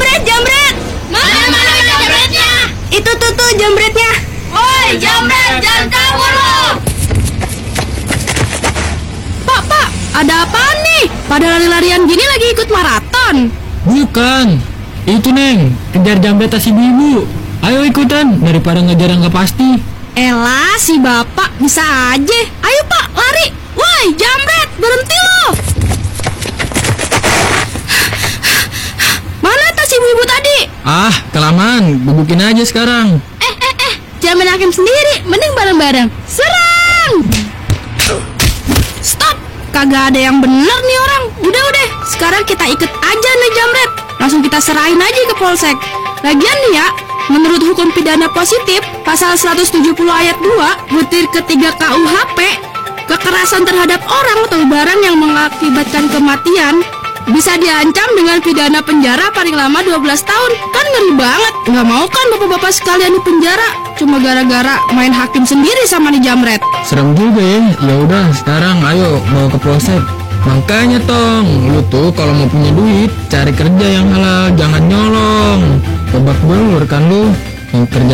Jambret. Mana jambretnya? Itu tuh jambretnya. Woi, jambret, jangan kabur lo! Pak, ada apaan nih? Pada lari-larian gini lagi ikut maraton. Bukan, itu Neng, kejar jambret tas ibu-ibu. Ayo ikutan, daripada ngejar yang gak pasti. Elah, si bapak bisa aja. Ayo Pak, lari. Woi, jambret, berhenti lo. Mana tas ibu-ibu tadi? Ah, kelamaan, gebukin aja sekarang. Jangan main hakim sendiri, mending bareng-bareng. Serang! Stop! Kagak ada yang bener nih orang. Udah, sekarang kita ikut aja nih jambret. Langsung kita serahin aja ke polsek. Lagian nih ya, menurut hukum pidana positif pasal 170 ayat 2 butir ketiga KUHP, kekerasan terhadap orang atau barang yang mengakibatkan kematian bisa diancam dengan pidana penjara paling lama 12 tahun. Kan ngeri banget. Nggak mau kan bapak-bapak sekalian di penjara cuma gara-gara main hakim sendiri sama nih jambret. Serem juga ya. Ya udah, sekarang ayo bawa ke polsek. Makanya Tong, lu tuh kalau mau punya duit cari kerja yang halal, jangan nyolong. Babak belur kan lu. Mau kerja